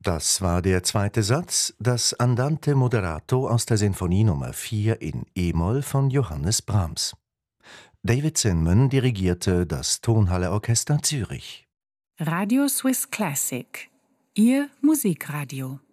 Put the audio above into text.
Das war der zweite Satz, das Andante Moderato aus der Sinfonie Nummer 4 in E-Moll von Johannes Brahms. David Zinman dirigierte das Tonhalle Orchester Zürich. Radio Swiss Classic. Ihr Musikradio.